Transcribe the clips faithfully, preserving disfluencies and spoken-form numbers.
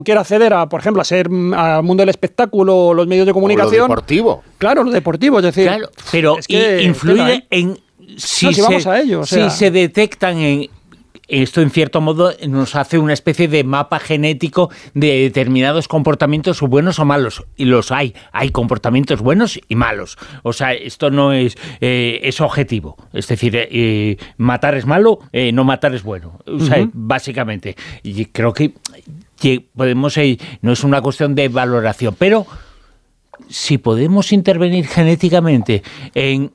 quiere acceder a, por ejemplo, a ser al mundo del espectáculo o los medios de comunicación. O lo deportivo. Claro, lo deportivo, es decir. Claro, pero es que, influye claro, en si, no, si se, vamos a ello, o sea. si se detectan en esto, en cierto modo, nos hace una especie de mapa genético de determinados comportamientos buenos o malos. Y los hay. Hay comportamientos buenos y malos. O sea, esto no es, eh, es objetivo. Es decir, eh, matar es malo, eh, no matar es bueno. O sea, uh-huh. básicamente. Y creo que, que podemos... Eh, no es una cuestión de valoración, pero si podemos intervenir genéticamente en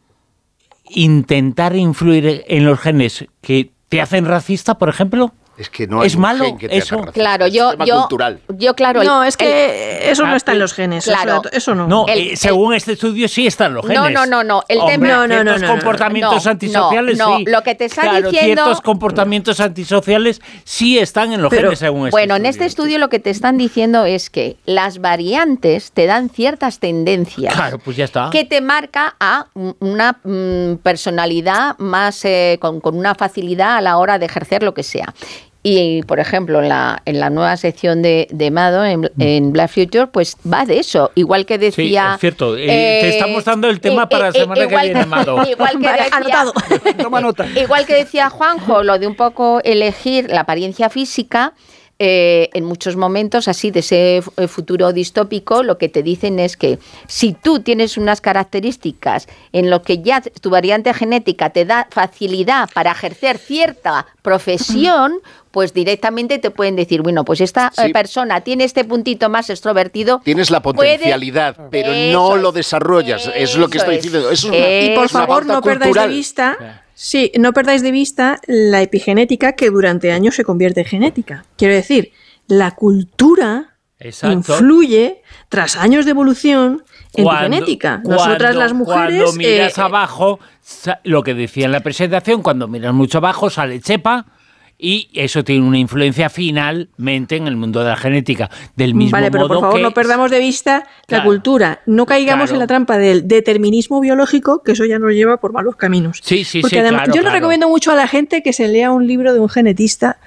intentar influir en los genes que ¿te hacen racista, por ejemplo? Es que no hay ¿Es malo gen que te eso? haga racista. Claro, yo, es yo, cultural. yo, claro. No, el, es que el, eso no está en los genes. Claro. Eso, eso no. No, El, eh, según el, este estudio sí están los genes. No, no, no, no. El Hombre, tema, no, no, no, ciertos no, no, comportamientos no, antisociales no, sí. no. Lo que te está claro, diciendo... ciertos comportamientos antisociales sí están en los Pero, genes, según este Bueno, estudio. en este estudio lo que te están diciendo es que las variantes te dan ciertas tendencias. Claro, pues ya está. Que te marca a una mm, personalidad más eh, con, con una facilidad a la hora de ejercer lo que sea. Y, por ejemplo, en la, en la nueva sección de, de Mado, en, en Black Future, pues va de eso. Igual que decía... Sí, es cierto. Eh, eh, te estamos dando el tema eh, para la eh, semana igual, que viene, Mado. Igual que Vale, decía, anotado. Toma nota. Igual que decía Juanjo, lo de un poco elegir la apariencia física... Eh, en muchos momentos así de ese futuro distópico, lo que te dicen es que si tú tienes unas características en lo que ya tu variante genética te da facilidad para ejercer cierta profesión, pues directamente te pueden decir, bueno, pues esta Sí. persona tiene este puntito más extrovertido. Tienes la puede- potencialidad, pero Eso no es. lo desarrollas. Es lo que Eso estoy es. diciendo. Eso es una, Y Y por es una favor, pauta no perdáis cultural. de vista... Sí, no perdáis de vista la epigenética que durante años se convierte en genética. Quiero decir, la cultura Exacto. influye tras años de evolución en tu Cuando- genética. Nosotras cuando- las mujeres... Cuando miras eh, abajo, sa- lo que decía en la presentación, cuando miras mucho abajo sale chepa y eso tiene una influencia finalmente en el mundo de la genética. Del mismo Vale, pero modo por favor que... no perdamos de vista la Claro. cultura. No caigamos Claro. en la trampa del determinismo biológico, que eso ya nos lleva por malos caminos. Sí, sí, Porque sí, además, claro, yo claro. le recomiendo mucho a la gente que se lea un libro de un genetista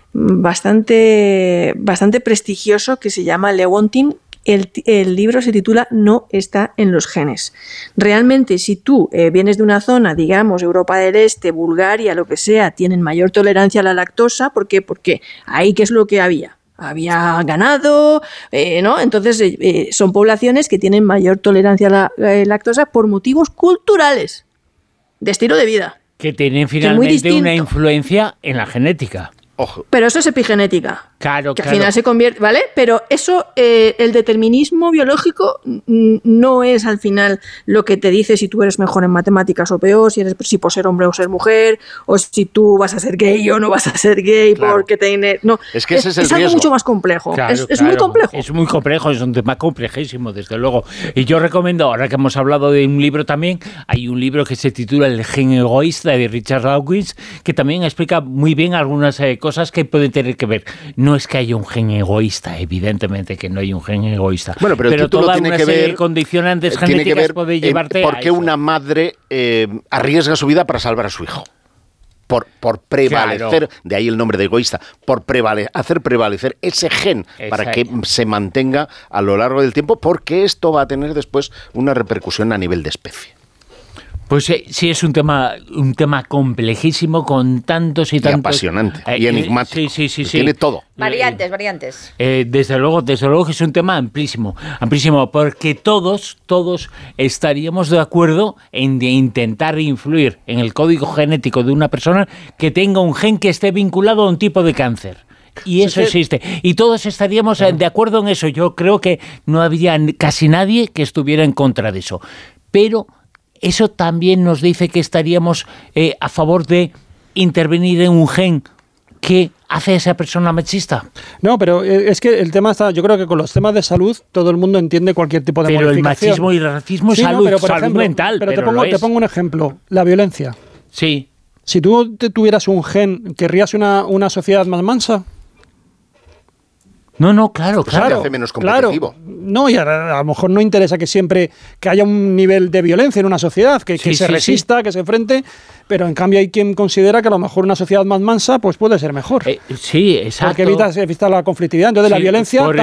bastante, bastante prestigioso que se llama Lewontin. El, el libro se titula No está en los genes. Realmente, si tú eh, vienes de una zona, digamos, Europa del Este, Bulgaria, lo que sea, tienen mayor tolerancia a la lactosa. ¿Por qué? Porque ahí, ¿qué es lo que había? Había ganado, eh, ¿no? Entonces, eh, eh, son poblaciones que tienen mayor tolerancia a la eh, lactosa por motivos culturales, de estilo de vida. que tienen es muy finalmente distinto. una influencia en la genética. Ojo. Pero eso es epigenética. Claro, Que al claro. final se convierte, ¿vale? Pero eso, eh, el determinismo biológico mm, no es al final lo que te dice si tú eres mejor en matemáticas o peor, si eres si por ser hombre o ser mujer, o si tú vas a ser gay o no vas a ser gay Claro. porque te... No, Es que ese es el algo riesgo. mucho más complejo. Claro, es, es claro. muy complejo. Es muy complejo, es un tema complejísimo, desde luego. Y yo recomiendo, ahora que hemos hablado de un libro también, hay un libro que se titula El gen egoísta de Richard Dawkins, que también explica muy bien algunas eh, cosas que pueden tener que ver. No es que haya un gen egoísta, evidentemente que no hay un gen egoísta. Bueno, pero el título toda tiene una que serie ver- de condicionantes Tiene que genéticas ver puede en llevarte por a qué eso. una madre eh, arriesga su vida para salvar a su hijo. Por, por prevalecer, Claro. de ahí el nombre de egoísta, por prevale, hacer prevalecer ese gen para que Exacto. se mantenga a lo largo del tiempo, porque esto va a tener después una repercusión a nivel de especie. Pues eh, sí, es un tema un tema complejísimo con tantos y Y tantos... apasionante, Eh, y eh, enigmático. Sí, sí, sí. Que sí. tiene todo. Variantes, variantes. Eh, desde luego, desde luego que es un tema amplísimo, amplísimo, porque todos, todos estaríamos de acuerdo en de intentar influir en el código genético de una persona que tenga un gen que esté vinculado a un tipo de cáncer. Y eso existe. Y todos estaríamos eh, de acuerdo en eso. Yo creo que no habría casi nadie que estuviera en contra de eso. Pero eso también nos dice que estaríamos eh, a favor de intervenir en un gen que hace a esa persona machista. No, pero eh, es que el tema está, yo creo que con los temas de salud todo el mundo entiende cualquier tipo de Pero el modificación. machismo y el racismo es Sí, no, salud, pero por salud ejemplo, mental. Pero, Pero, te, pongo, lo te es. pongo un ejemplo, la violencia. Sí. Si tú te tuvieras un gen, ¿querrías una, una sociedad más mansa? No, no, claro, Pues te claro. hace menos Claro. competitivo. No, y a, a lo mejor no interesa que siempre que haya un nivel de violencia en una sociedad, que, que Sí, se sí, resista, que se enfrente, pero en cambio hay quien considera que a lo mejor una sociedad más mansa pues puede ser mejor. Eh, sí, exacto. Porque evita, evita la conflictividad. Entonces Sí, la violencia por